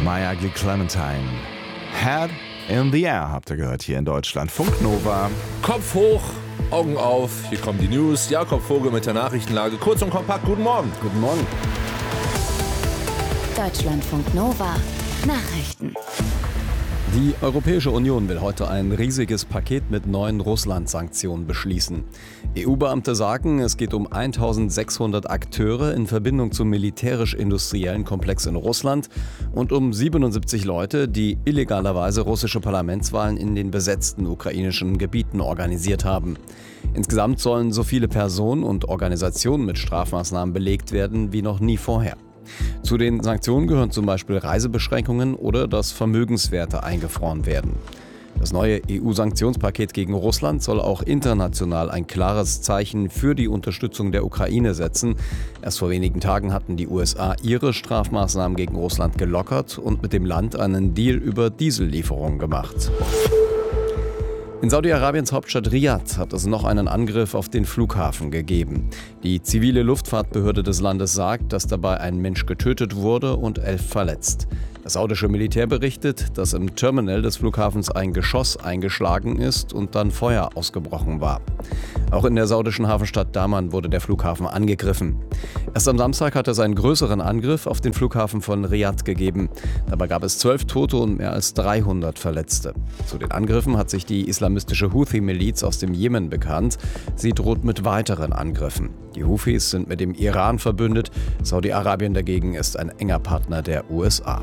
My Ugly Clementine. Head in the Air habt ihr gehört hier in Deutschland. Funk Nova. Kopf hoch, Augen auf. Hier kommen die News. Jakob Vogel mit der Nachrichtenlage. Kurz und kompakt. Guten Morgen. Guten Morgen. Deutschlandfunk Nova. Nachrichten. Die Europäische Union will heute ein riesiges Paket mit neuen Russland-Sanktionen beschließen. EU-Beamte sagen, es geht um 1600 Akteure in Verbindung zum militärisch-industriellen Komplex in Russland und um 77 Leute, die illegalerweise russische Parlamentswahlen in den besetzten ukrainischen Gebieten organisiert haben. Insgesamt sollen so viele Personen und Organisationen mit Strafmaßnahmen belegt werden wie noch nie vorher. Zu den Sanktionen gehören zum Beispiel Reisebeschränkungen oder dass Vermögenswerte eingefroren werden. Das neue EU-Sanktionspaket gegen Russland soll auch international ein klares Zeichen für die Unterstützung der Ukraine setzen. Erst vor wenigen Tagen hatten die USA ihre Strafmaßnahmen gegen Russland gelockert und mit dem Land einen Deal über Diesellieferungen gemacht. In Saudi-Arabiens Hauptstadt Riad hat es noch einen Angriff auf den Flughafen gegeben. Die zivile Luftfahrtbehörde des Landes sagt, dass dabei ein Mensch getötet wurde und 11 verletzt. Das saudische Militär berichtet, dass im Terminal des Flughafens ein Geschoss eingeschlagen ist und dann Feuer ausgebrochen war. Auch in der saudischen Hafenstadt Daman wurde der Flughafen angegriffen. Erst am Samstag hat es einen größeren Angriff auf den Flughafen von Riad gegeben. Dabei gab es 12 Tote und mehr als 300 Verletzte. Zu den Angriffen hat sich die islamistische Houthi-Miliz aus dem Jemen bekannt. Sie droht mit weiteren Angriffen. Die Houthis sind mit dem Iran verbündet. Saudi-Arabien dagegen ist ein enger Partner der USA.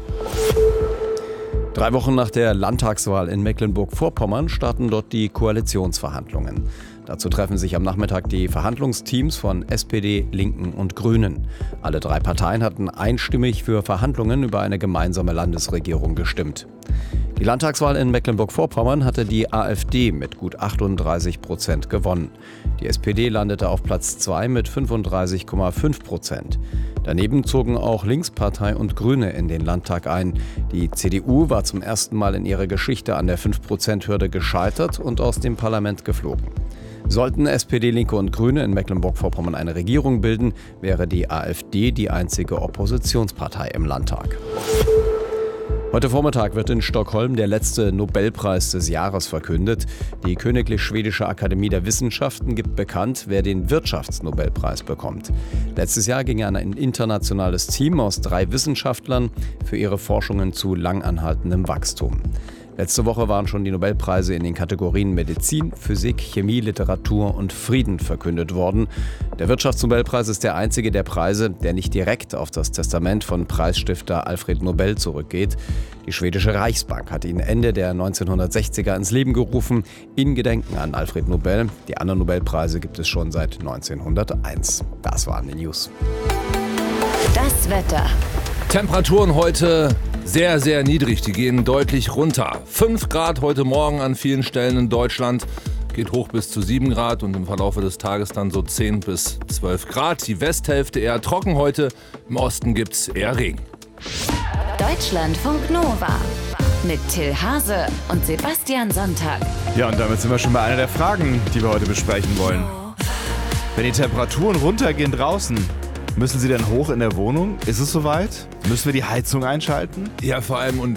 3 Wochen nach der Landtagswahl in Mecklenburg-Vorpommern starten dort die Koalitionsverhandlungen. Dazu treffen sich am Nachmittag die Verhandlungsteams von SPD, Linken und Grünen. Alle 3 Parteien hatten einstimmig für Verhandlungen über eine gemeinsame Landesregierung gestimmt. Die Landtagswahl in Mecklenburg-Vorpommern hatte die AfD mit gut 38% gewonnen. Die SPD landete auf Platz 2 mit 35,5%. Daneben zogen auch Linkspartei und Grüne in den Landtag ein. Die CDU war zum ersten Mal in ihrer Geschichte an der 5%-Hürde gescheitert und aus dem Parlament geflogen. Sollten SPD, Linke und Grüne in Mecklenburg-Vorpommern eine Regierung bilden, wäre die AfD die einzige Oppositionspartei im Landtag. Heute Vormittag wird in Stockholm der letzte Nobelpreis des Jahres verkündet. Die Königlich Schwedische Akademie der Wissenschaften gibt bekannt, wer den Wirtschaftsnobelpreis bekommt. Letztes Jahr ging an ein internationales Team aus 3 Wissenschaftlern für ihre Forschungen zu langanhaltendem Wachstum. Letzte Woche waren schon die Nobelpreise in den Kategorien Medizin, Physik, Chemie, Literatur und Frieden verkündet worden. Der Wirtschaftsnobelpreis ist der einzige der Preise, der nicht direkt auf das Testament von Preisstifter Alfred Nobel zurückgeht. Die schwedische Reichsbank hat ihn Ende der 1960er ins Leben gerufen, in Gedenken an Alfred Nobel. Die anderen Nobelpreise gibt es schon seit 1901. Das waren die News. Das Wetter. Temperaturen heute sehr, sehr niedrig. Die gehen deutlich runter. 5 Grad heute Morgen an vielen Stellen in Deutschland. Geht hoch bis zu 7 Grad und im Verlauf des Tages dann so 10 bis 12 Grad. Die Westhälfte eher trocken heute. Im Osten gibt's eher Regen. Deutschlandfunk Nova. Mit Till Hase und Sebastian Sonntag. Ja, und damit sind wir schon bei einer der Fragen, die wir heute besprechen wollen. Wenn die Temperaturen runtergehen draußen, müssen sie dann hoch in der Wohnung? Ist es soweit? Müssen wir die Heizung einschalten? Ja, vor allem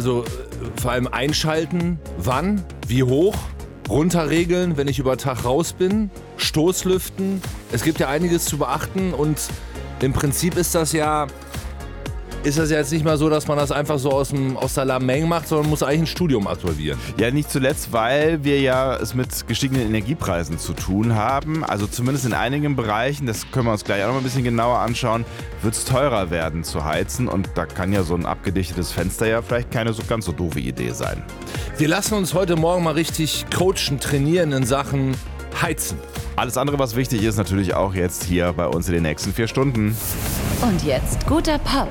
einschalten. Wann? Wie hoch? Runterregeln, wenn ich über Tag raus bin? Stoßlüften? Es gibt ja einiges zu beachten und im Prinzip ist das ja jetzt nicht mal so, dass man das einfach so aus der Lameng macht, sondern muss eigentlich ein Studium absolvieren. Ja, nicht zuletzt, weil wir ja es mit gestiegenen Energiepreisen zu tun haben. Also zumindest in einigen Bereichen, das können wir uns gleich auch noch ein bisschen genauer anschauen, wird es teurer werden zu heizen. Und da kann ja so ein abgedichtetes Fenster ja vielleicht keine so ganz so doofe Idee sein. Wir lassen uns heute Morgen mal richtig coachen, trainieren in Sachen Heizen. Alles andere, was wichtig ist, natürlich auch jetzt hier bei uns in den nächsten 4 Stunden. Und jetzt guter Pop.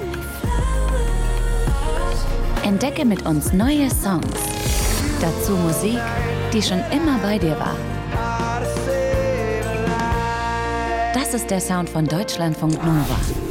Entdecke mit uns neue Songs. Dazu Musik, die schon immer bei dir war. Das ist der Sound von Deutschlandfunk Nova.